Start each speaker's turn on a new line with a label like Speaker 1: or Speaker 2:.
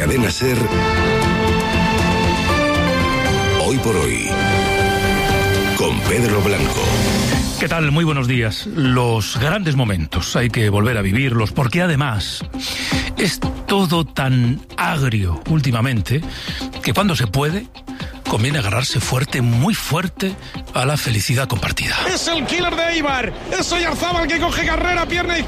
Speaker 1: Cadena SER, Hoy por Hoy, con Pedro Blanco.
Speaker 2: ¿Qué tal? Muy buenos días. Los grandes momentos hay que volver a vivirlos, porque además es todo tan agrio últimamente que cuando se puede conviene agarrarse fuerte, muy fuerte, a la felicidad compartida.
Speaker 3: Es el killer de Eibar, es Oyarzábal que coge carrera, pierna izquierda.